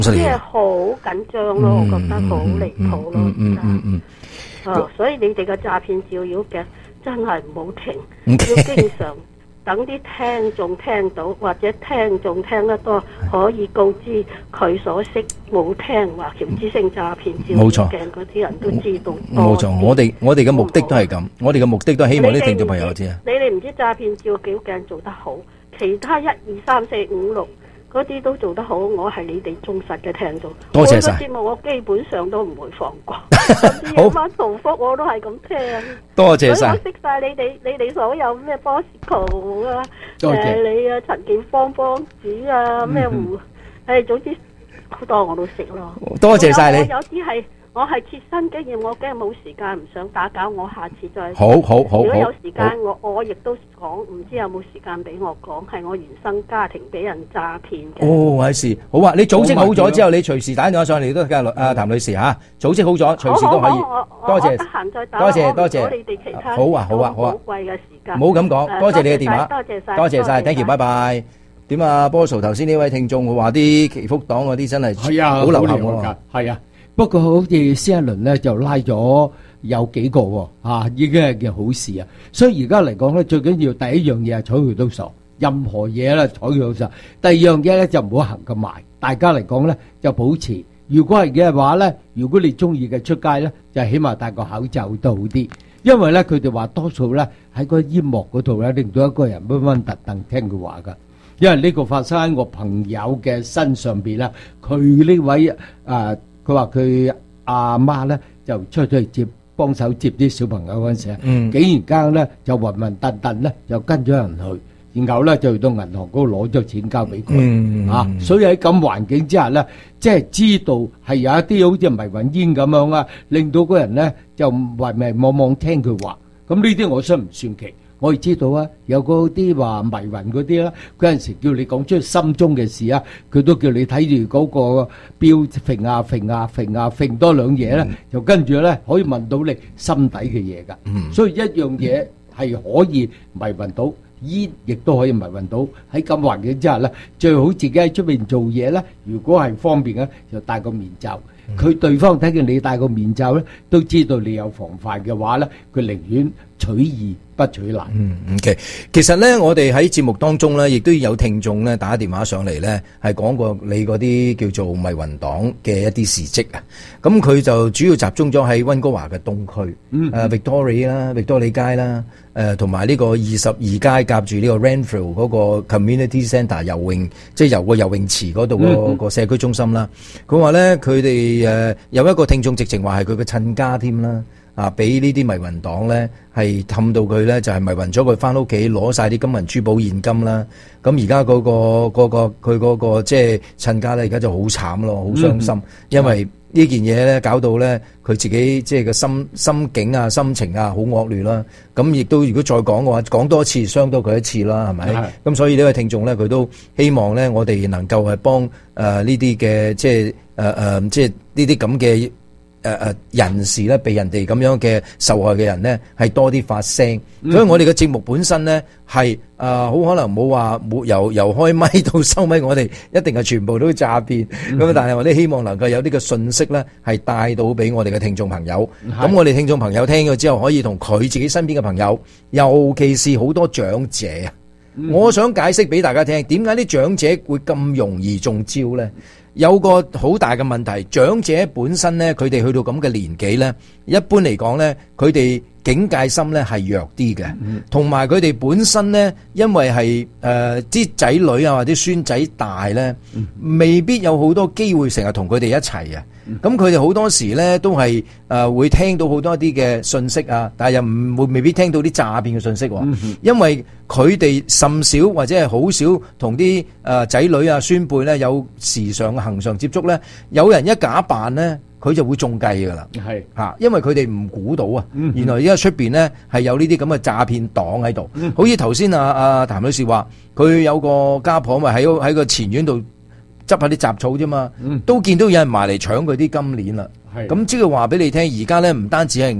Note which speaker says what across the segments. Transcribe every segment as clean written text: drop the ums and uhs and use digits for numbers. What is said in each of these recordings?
Speaker 1: 即係好緊張咯，我覺得好離譜咯。所以你哋嘅詐騙照妖鏡真係唔好停，要經常等啲聽眾聽到，或者聽眾聽得多，可以告知佢所識冇聽話喬之星詐騙照妖鏡嗰啲人都知道。
Speaker 2: 冇錯，我哋嘅目的都係咁，我哋嘅目的都係希望啲聽眾朋友知啊。
Speaker 1: 你哋唔知詐騙照妖鏡做得好，其他1、2、3、4、5、6。嗰啲都做得好，我係你哋忠實嘅聽眾。
Speaker 2: 多謝晒。
Speaker 1: 我個節目我基本上都唔會放過。好，晚重複我都係咁聽。
Speaker 2: 多謝晒。
Speaker 1: 我識晒你哋所有咩 Bosco 啊，你啊陳建邦幫主啊，咩胡，總之好多我都識咯。
Speaker 2: 多謝晒你。
Speaker 1: 有啲係。我係切身經驗，我驚冇時間，唔想打攪，我下次再。
Speaker 2: 好。如果
Speaker 1: 有時間，我亦都講，唔知有冇時間俾我講，係我原生家庭俾人詐騙嘅。
Speaker 2: 係事，好啊！你組織好咗之後，你隨時打電話上嚟都得㗎，譚女士嚇。組織好咗，隨時都可以。多謝。
Speaker 1: 得閒再打。
Speaker 2: 多謝。
Speaker 1: 你哋其他
Speaker 2: 好啊。
Speaker 1: 寶貴嘅時間。
Speaker 2: 唔好咁講，多謝你嘅電話。
Speaker 1: 多謝晒。
Speaker 2: Thank you，拜拜。點啊，波叔頭先呢位聽眾話啲祈福黨嗰啲真係好流行喎。
Speaker 3: 係啊。不過好似先一輪咧就拉咗有幾個喎，已經係件好事啊！所以而家嚟講咧，最緊要第一樣嘢係睬佢都傻，任何嘢咧睬佢都傻。第二樣嘢咧就唔好行咁埋，大家嚟講咧就保持。如果係嘅話咧，如果你中意嘅出街咧，就起碼戴個口罩都好啲，因為咧佢哋話多數咧喺個煙幕嗰度咧令到一個人溫溫突突聽佢話㗎。因為呢個發生喺我朋友嘅身上邊啦，佢呢位佢話佢阿媽咧就出去幫手接啲小朋友嗰陣時，竟然間咧就暈暈突突咧就跟咗人去，然後咧就去到銀行嗰度攞咗錢交俾佢，所以喺咁環境之下咧，即係知道係有一啲好似迷魂煙咁樣啊，令到嗰人咧就迷迷惘惘聽佢話，咁呢啲我想唔算奇。我哋知道啊，有嗰啲話迷魂嗰啲啦，嗰陣時叫你講出心中嘅事啊，佢都叫你睇住嗰個錶揈多兩嘢咧，就跟住咧可以問到你心底嘅嘢噶。所以一樣嘢係可以迷魂到，煙亦都可以迷魂到。喺咁環境之下咧，最好自己喺出邊做嘢咧，如果係方便嘅，就戴個面罩。佢對方睇見你戴個面罩咧，都知道你有防範嘅話咧，佢寧願取易不取難。
Speaker 2: OK。其實咧，我哋喺節目當中咧，亦都有聽眾咧打電話上嚟咧，係講過你嗰啲叫做迷魂黨嘅一啲事蹟啊。咁佢就主要集中咗喺溫哥華嘅東區，Victoria 啦、Victoria 街啦，同埋呢個22街夾住呢個 Renfrew 嗰個 Community Centre 游泳，即係游個游泳池嗰度個社區中心啦。佢話咧，佢哋有一個聽眾直情話係佢嘅親家添啦。俾呢啲迷魂黨咧，係氹到佢咧，就係迷魂咗佢翻屋企攞晒啲金銀珠寶現金啦。咁而家佢嗰個即係親家咧，而家就好慘咯，好傷心，因為呢件嘢咧搞到咧佢自己即係個心境啊、心情啊好惡劣啦。咁亦都如果再講嘅話，講多次傷多佢一次啦，係咪？咁所以呢位聽眾咧，佢都希望咧，我哋能夠係幫呢啲嘅即係即係呢啲咁嘅。人士咧，被人哋咁樣嘅受害嘅人呢，係多啲發聲。所以我哋嘅節目本身呢，係好可能冇話由開咪到收咪，我哋一定係全部都詐騙。咁但係我哋希望能夠有呢個信息呢，係帶到俾我哋嘅聽眾朋友。咁我哋聽眾朋友聽咗之後，可以同佢自己身邊嘅朋友，尤其是好多長者啊，我想解釋俾大家聽，點解啲長者會咁容易中招呢？有個好大嘅問題，長者本身咧，佢哋去到咁嘅年紀咧，一般嚟講咧，佢哋警戒心咧係弱啲嘅，同埋佢哋本身咧，因為係啲仔女啊或者孫仔大咧，未必有好多機會成日同佢哋一齊啊。咁佢哋好多時咧都係會聽到好多啲嘅信息啊，但係又唔會未必聽到啲詐騙嘅信息喎，因為佢哋甚少或者係好少同啲仔女啊孫輩咧有時常嘅恆常接觸咧，有人一假扮咧，佢就會中計噶啦，係嚇，因為佢哋唔估到啊，原來而家出邊咧係有呢啲咁嘅詐騙黨喺度，好似頭先阿譚女士話，佢有個家婆咪喺個前院度執下啲雜草啫嘛，都見到有人埋嚟搶佢啲金鏈啦。咁即係話俾你聽，而家咧唔單止係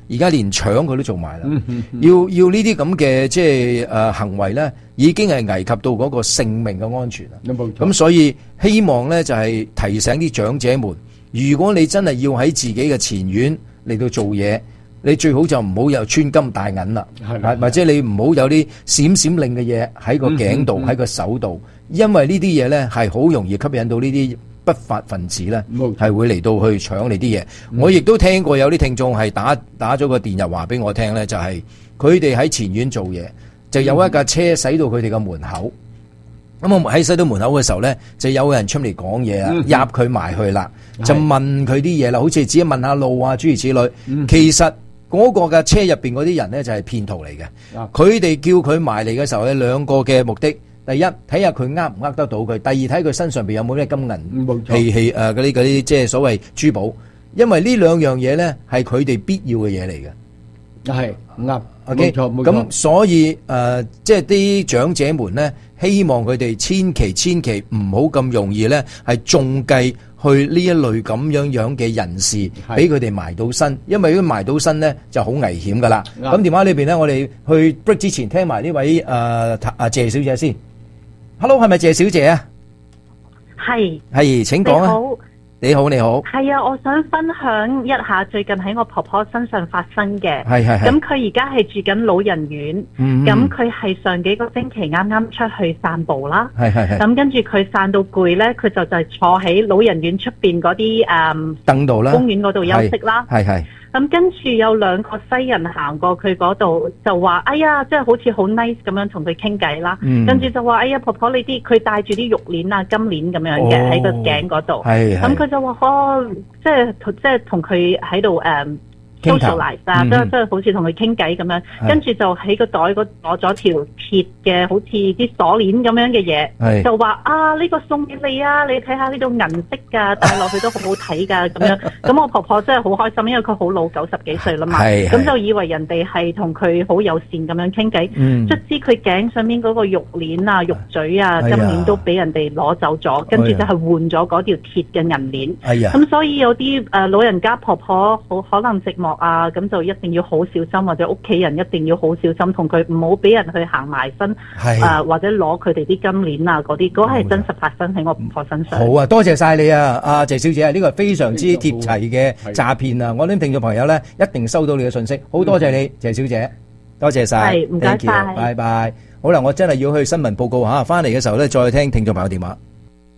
Speaker 2: 而家連搶佢都做埋啦。要呢啲咁嘅即係行為咧，已經係危及到嗰個性命嘅安全啦。咁所以希望咧就係提醒啲長者們，如果你真係要喺自己嘅前院嚟到做嘢，你最好就唔好有穿金戴銀啦，或者你唔好有啲閃閃令嘅嘢喺個頸度、喺個手度，因為呢啲嘢咧係好容易吸引到呢啲不法分子咧，係會嚟到去搶你啲嘢。我亦都聽過有啲聽眾係打咗個電入話俾我聽咧，就係佢哋喺前院做嘢，就有一架車駛到佢哋嘅門口。咁我喺駛到門口嘅時候咧，就有人出嚟講嘢啊，入佢埋去啦，就問佢啲嘢啦，好似只係問下路啊，諸如此類。其實嗰個嘅車入邊嗰啲人咧就係騙徒嚟嘅。佢哋叫佢埋嚟嘅時候咧，兩個嘅目的：第一，睇下佢呃唔呃得到佢；第二，睇佢身上邊有冇咩金銀器嗰啲即係所謂珠寶。因為呢兩樣嘢咧係佢哋必要嘅嘢嚟嘅。係啱，OK，咁所以即係啲長者們咧，希望佢哋千祈唔好咁容易咧，係中計去呢一類咁樣嘅人士，俾佢哋埋到身，因為如果埋到身咧就好危險噶啦。咁電話裏邊咧，我哋去 break 之前聽埋呢位謝小姐先。Hello， 係咪謝小姐啊？係，請講啊。你好。
Speaker 4: 係啊，我想分享一下最近喺我婆婆身上發生嘅。
Speaker 2: 係。
Speaker 4: 咁佢而家係住緊老人院。咁佢係上幾個星期啱啱出去散步啦。係。咁跟住佢散到攰咧，佢就係坐喺老人院出邊嗰啲
Speaker 2: 凳度啦，
Speaker 4: 公園嗰度休息啦。係。咁跟住有兩個西人行過佢嗰度，就話：哎呀，即係好似好 nice 咁樣同佢傾偈啦。跟住就話：哎呀，婆婆你啲，佢戴住啲玉鏈啊、金鏈咁樣嘅喺個頸嗰度。咁佢就話：即係同佢喺度socialize啊，即係好似同佢傾偈咁樣。跟住就喺個袋嗰度攞咗條鐵嘅，好似啲鎖鏈咁樣嘅嘢，就話：呢個送俾你啊！你睇下呢度銀色㗎，戴落去都好好睇㗎咁樣。咁我婆婆真係好開心，因為佢好老，90幾歲啦嘛。咁就以為人哋係同佢好友善咁樣傾偈。卒之佢頸上面嗰個玉鏈啊、玉嘴啊、金鏈都俾人哋攞走咗，跟住就係換咗嗰條鐵嘅銀鏈。咁所以有啲老人家婆婆好可能寂寞啊，咁就一定要好小心，或者屋企人一定要好小心，同佢唔好俾人去行埋身，或者攞佢哋啲金鏈啊嗰啲，嗰係真實發生喺我婆婆身上。好啊，
Speaker 2: 多謝晒你啊，阿謝小姐，呢個係非常之貼齊嘅詐騙啊！我啲聽眾朋友咧一定收到你嘅信息，好多謝你，謝小姐，多謝晒，
Speaker 4: 唔該晒，
Speaker 2: 拜拜。好啦，我真係要去新聞報告吓，翻嚟嘅時候咧再聽聽眾朋友電話。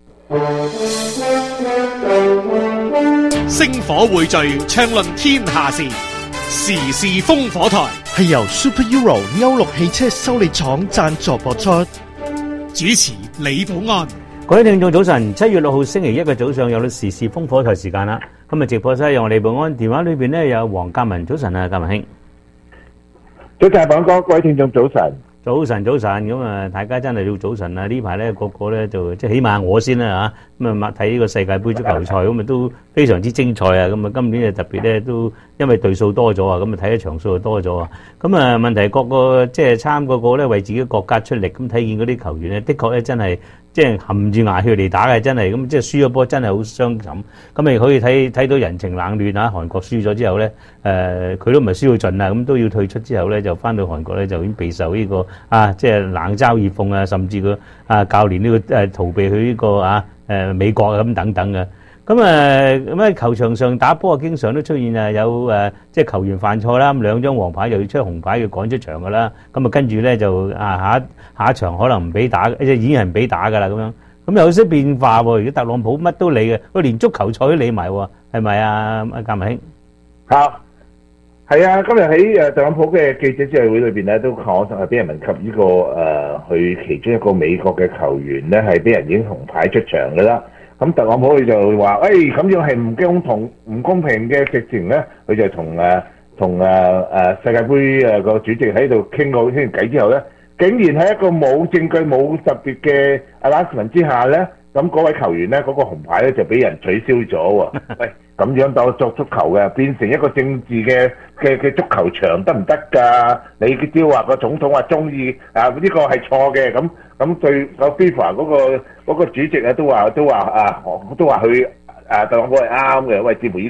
Speaker 5: 星火匯聚，暢論天下事，時事烽火台係由 Super Euro 歐陸汽車修理廠贊助播出。主持李寶安。
Speaker 6: 各位聽眾早晨，7月6號星期一嘅早上有到時事烽火台時間啦。今日直播室有我李寶安，電話裏邊咧有黃嘉文。早晨啊，嘉文兄。
Speaker 7: 早晨，寶安哥，各位聽眾早晨。
Speaker 6: 早晨，咁啊，大家真係要早晨啊！呢排咧個個咧就即係起碼我先啦嚇，咁啊睇呢個世界盃足球賽咁啊都非常之精彩啊！咁啊今年啊特別咧都因為隊數多咗啊，咁啊睇嘅場數就多咗啊！咁啊問題個個即係參個咧為自己國家出力，咁睇見嗰啲球員咧，的確咧真係即係含住牙血嚟打嘅，真係咁即係輸咗波真係好傷感。咁亦可以睇到人情冷暖啊！韓國輸咗之後咧，佢都唔係輸到盡啊，咁都要退出之後咧，就翻到韓國咧就已經備受呢個即係冷嘲熱諷啊，甚至個教練呢個逃避去呢個美國咁等等嘅。咁球場上打波啊，經常都出現有即係球員犯錯啦，咁兩張黃牌又要出紅牌，要趕出場噶啦。咁啊跟住咧就下一場可能唔俾打，即係已經係唔俾打噶啦咁樣。咁有啲變化喎，而家特朗普乜都理嘅，佢連足球賽都理埋喎，係咪啊？嘉文兄。
Speaker 7: 係啊，今日喺特朗普嘅記者招待會裏邊咧，都可能係俾人問及呢個佢其中一個美國嘅球員咧，係俾人影紅牌出場嘅啦。咁特朗普佢就話：咁樣係唔公平嘅直情咧，佢就同世界盃個主席喺度傾過偈之後咧，竟然喺一個冇證據冇特別嘅 announcement 之下咧，咁嗰位球員咧嗰個紅牌咧就俾人取消咗喎。喂，咁樣當作足球嘅，變成一個政治嘅足球場得唔得㗎？你只要話個總統話中意呢個係錯嘅，咁對個 FIFA 嗰個主席啊都話佢特朗普係啱嘅，喂，似乎呢個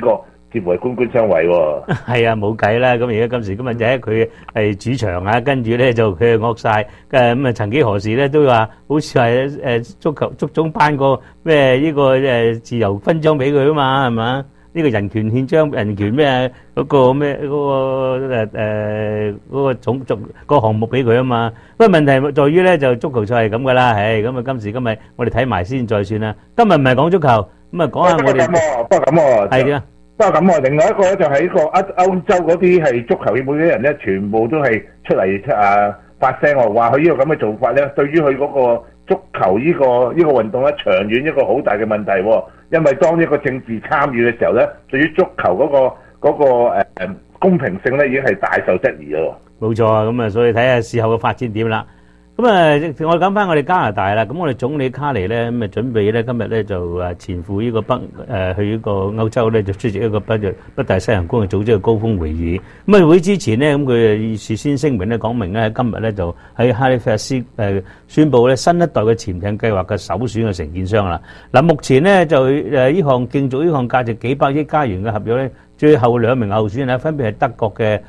Speaker 7: 似乎係官官相衛喎。
Speaker 6: 係啊，冇計啦。咁而家今時今日就係佢係主場啊，跟住咧就佢係惡晒。咁啊，曾幾何時咧都話好似係足總頒個咩呢個自由勳章俾佢啊嘛，係嘛？呢個人權憲章、人權咩嗰個咩嗰個種族個項目俾佢啊嘛。不過問題在於咧，就足球賽係咁噶啦，咁啊今時今日我哋睇埋先再算啦。今日唔係講足球，咁啊講下我哋。
Speaker 7: 不過咁喎。
Speaker 6: 係啊。
Speaker 7: 不過咁喎，另外一個咧就喺個歐洲嗰啲係足球協會啲人咧，全部都係出嚟發聲喎，話佢呢個咁嘅做法咧，對於佢嗰個足球呢個運動咧，長遠一個好大嘅問題喎。因為當一個政治參與嘅時候咧，對於足球嗰個公平性咧，已經係大受質疑咯。
Speaker 6: 冇錯啊，咁啊，所以睇下事後嘅發展點啦。咁啊，我講翻我哋加拿大啦。咁我哋總理卡尼咧，咁啊準備咧今日咧就前赴呢個去呢個歐洲咧，就出席一個北大西洋公約組織嘅高峰會議。咁啊會之前咧，咁佢事先聲明咧講明咧，今日咧就喺哈利法斯宣布咧新一代嘅潛艇計劃嘅首選嘅承建商啦。嗱，目前咧就呢項競逐呢項價值幾百億加元嘅合約咧，最後兩名候選人分別係德國嘅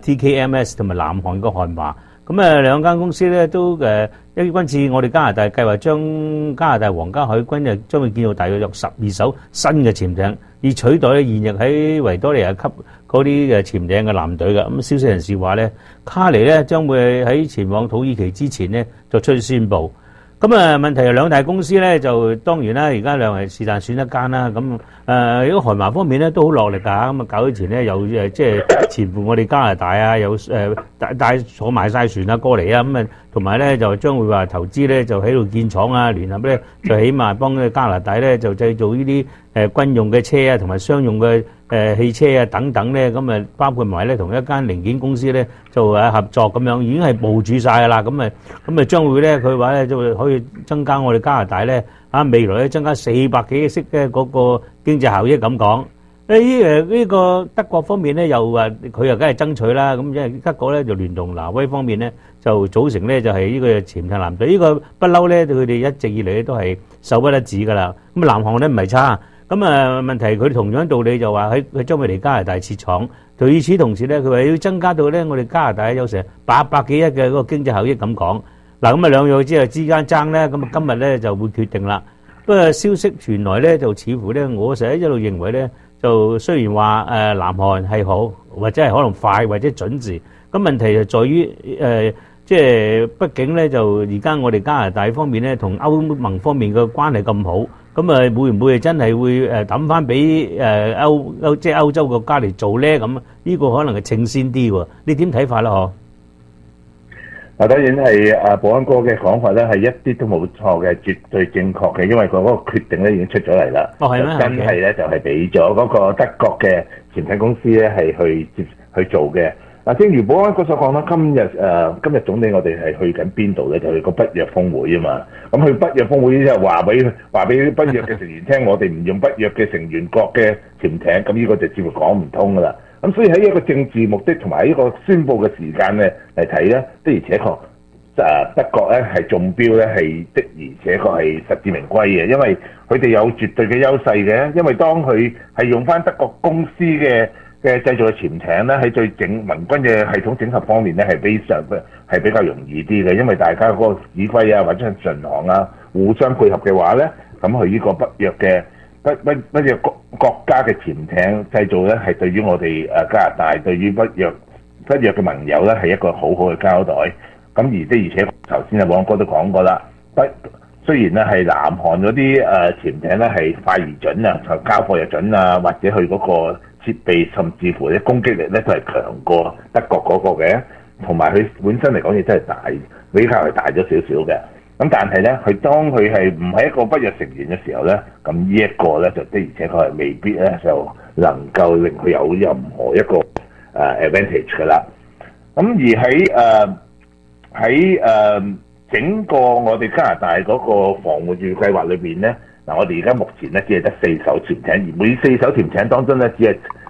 Speaker 6: TKMS 同埋南韓嘅漢華。咁啊，兩間公司咧都今次我哋加拿大計劃將加拿大皇家海軍就將會建造大約有12艘新嘅潛艇，以取代咧現役喺維多利亞級嗰啲嘅潛艇嘅艦隊嘅。咁消息人士話咧，卡尼咧將會喺前往土耳其之前咧作出宣佈。咁啊，問題係兩大公司咧就當然啦，而家兩係是但選一間啦。咁如果韓華方面咧都好落力㗎，咁啊搞之前咧又即係前赴我哋加拿大啊，有帶坐埋晒船啊過嚟啊，咁啊同埋咧就將會話投資咧就喺度建廠啊，聯合咧就起碼幫加拿大咧就製造呢啲軍用嘅車啊，同埋商用嘅汽車啊等等咧，咁啊包括埋咧同一間零件公司咧就合作咁樣，已經係部署晒㗎啦。咁啊將會咧佢話咧就會可以增加我哋加拿大咧未來咧增加400幾億嘅嗰個經濟效益咁講。呢個德國方面咧又話佢又梗係爭取啦，咁因為德國咧就聯同挪威方面咧就組成咧就係呢個潛艇艦隊，呢個不嬲咧佢哋一直以嚟咧都係手不得止㗎啦。咁南韓咧唔係差，咁啊問題佢同樣道理就話佢將會嚟加拿大設廠，與此同時咧佢話要增加到咧我哋加拿大有成800幾億嘅嗰個經濟效益咁講。嗱咁啊兩樣之間爭咧，咁啊今日咧就會決定啦。不過消息傳來咧就似乎咧我成日一路認為咧。就雖然話南韓係好，或者係可能快或者準時，咁問題就在於即係畢竟咧就而家我哋加拿大方面咧同歐盟方面嘅關係咁好，咁會唔會真係會抌翻俾即係歐洲國家嚟做咧？咁呢個可能係稱先啲喎，你點睇法啦？嗬？
Speaker 7: 當然係保安哥嘅講法咧，係一啲都冇錯嘅，絕對正確嘅，因為佢嗰個決定咧已經出咗嚟啦。
Speaker 6: 哦，係咩？
Speaker 7: 真係咧就係俾咗嗰個德國嘅潛艇公司咧係去做嘅。嗱，正如保安哥所講啦，今日總理我哋係去緊邊度咧？就去個北約峰會啊嘛。咁去北約峰會之後話俾北約嘅成員聽，我哋唔用北約嘅成員國嘅潛艇，咁呢個就似乎講唔通噶啦。咁所以喺一個政治目的同埋一個宣佈嘅時間咧嚟睇咧，的而且確德國咧係中標咧係的而且確係實至名歸嘅，因為佢哋有絕對嘅優勢嘅，因為當佢係用翻德國公司嘅製造嘅潛艇咧，喺最民軍嘅系統整合方面咧係比較容易啲嘅，因為大家嗰個指揮啊或者係巡航啊互相配合嘅話咧，咁佢呢個北約嘅北約國家嘅潛艇製造咧，係對於我哋加拿大對於北約嘅盟友咧係一個好好嘅交代。咁而且頭先王哥都講過啦，雖然咧係南韓嗰啲潛艇咧係快而準啊，交貨又準啊，或者佢嗰個設備甚至乎啲攻擊力咧都係強過德國嗰個嘅，同埋佢本身嚟講亦真係大，比較係大咗少少嘅。咁但係咧，當佢係唔係一個北約成員嘅時候咧，咁呢一個咧就的而且確係未必咧就能夠令佢有任何一個advantage 噶啦。咁而喺整個我哋加拿大嗰個防護預計劃裏邊咧，嗱我哋而家目前咧只係得4艘潛艇，而每4艘潛艇當中咧只係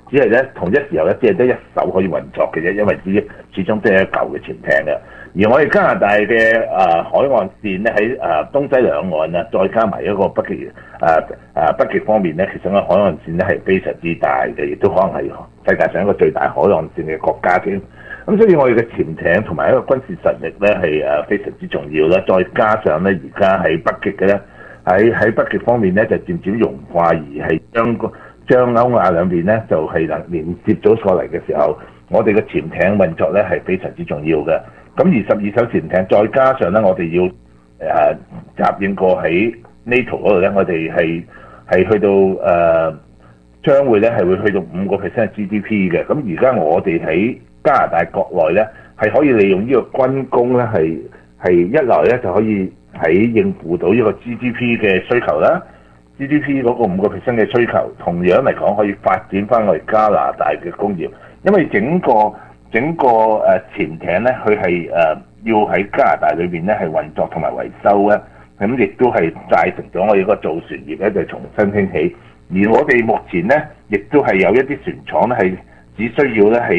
Speaker 7: 只係咧同一時候咧，只係得一艘可以運作嘅啫，因為始終都係一舊嘅潛艇嘅。而我哋加拿大嘅海岸線咧喺東西兩岸啊，再加埋一個北極方面咧，其實個海岸線咧係非常之大嘅，亦都可能係世界上一個最大海岸線嘅國家添。咁所以我哋嘅潛艇同埋一個軍事實力咧係非常之重要啦。再加上咧而家喺北極嘅咧喺北極方面咧就漸漸融化，而係將歐亞兩邊咧就係能連接咗過嚟嘅時候，我哋嘅潛艇運作咧係非常之重要嘅。咁而12艘潛艇，再加上咧我哋要答應過喺 NATO 嗰度咧，我哋係去到將會咧係會去到5% GDP 嘅。咁而家我哋喺加拿大國內咧係可以利用呢個軍工咧係一來咧就可以喺應付到呢個 GDP 嘅需求啦。GDP 嗰個5% 嘅需求，同樣嚟講可以發展翻我哋加拿大嘅工業，因為整個潛艇咧，佢係要喺加拿大裏邊咧係運作同埋維修咧，咁亦都係帶成咗我哋個造船業咧就重新興起。而我哋目前咧，亦都係有一啲船廠咧係只需要咧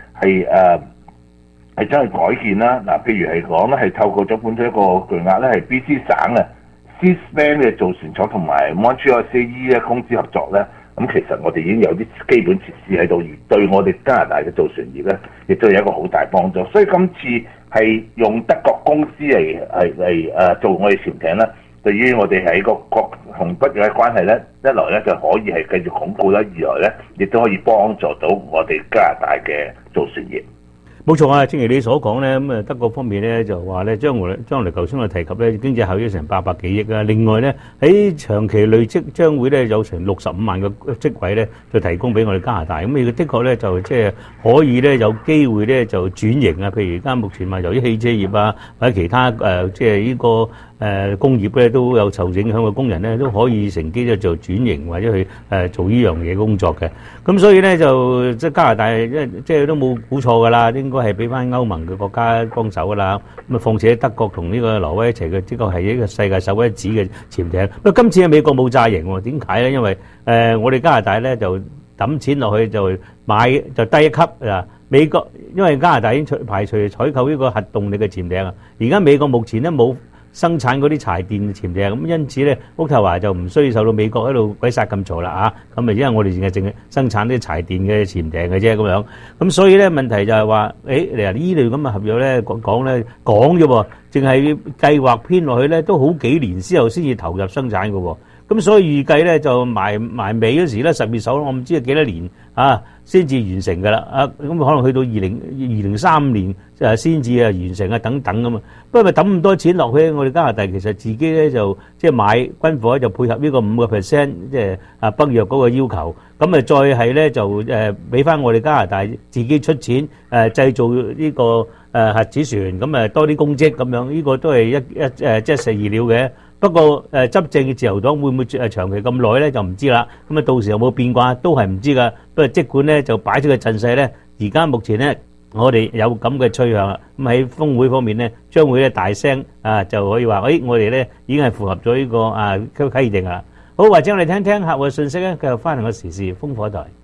Speaker 7: 係將佢改建啦。嗱，譬如係講咧係透過咗本咗一個巨額咧係 BC 省啊。Seaspan 嘅造船廠同埋 Montreal CAE 咧公司合作咧，咁其實我哋已經有啲基本設施喺度，而對我哋加拿大嘅造船業咧，亦都有一個好大幫助。所以今次係用德國公司嚟做我哋潛艇咧，對於我哋喺個國同北嘅關係咧，一來咧就可以係繼續鞏固啦，二來咧亦都可以幫助到我哋加拿大嘅造船業。
Speaker 6: 冇錯啊，正如你所講咧，咁德國方面咧就話咧，將來頭先我提及咧，經濟效益成800幾億啊。另外咧喺長期累積將會咧有成65萬個職位咧，就提供俾我哋加拿大。咁佢的確咧就即係可以咧有機會咧就轉型啊。譬如而家目前話由於汽車業啊或者其他即係呢個工業咧都有受影響嘅工人咧都可以乘機咧做轉型或者去做呢樣嘢工作嘅。咁所以咧就即係加拿大即係都冇估錯㗎啦，應該係俾翻歐盟嘅國家幫手㗎啦。咁啊，況且德國同呢個挪威一齊嘅，的確係一個世界首屈一指嘅潛艇。不過今次喺美國冇炸型喎，點解咧？因為我哋加拿大咧就抌錢落去就買就低一級啊。美國因為加拿大已經排除採購呢個核動力嘅潛艇啊，而家美國目前咧冇生產嗰啲柴電潛艇，咁因此咧，屋頭華就唔需要受到美國喺度鬼殺咁嘈啦嚇。咁啊，因為我哋淨係生產啲柴電嘅潛艇嘅啫咁樣。咁所以咧問題就係話，你話呢類咁嘅合約咧講啫喎，淨係計劃編落去咧都好幾年之後先至投入生產嘅喎。咁所以預計咧就埋尾嗰時咧10月首我唔知係幾多年先至完成㗎啦。咁可能去到2035年先至完成啊等等咁啊。不過咪抌咁多錢落去，我哋加拿大其實自己咧就即係買軍火就配合呢個5%，即係北約嗰個要求。咁啊再係咧就俾翻我哋加拿大自己出錢製造呢個核子船，咁多啲公職咁樣，呢個都係即係意料嘅。不過執政嘅自由黨會唔會長期咁耐咧就唔知啦。咁到時有冇變卦都係唔知㗎。不過即管咧就擺出個陣勢咧，而家目前咧我哋有咁嘅趨向啦。咁喺峰會方面咧，將會咧大聲就可以話，我哋咧已經係符合咗呢個規定啦。好，或者我哋聽聽客戶嘅信息咧，繼續翻嚟個時事風火台。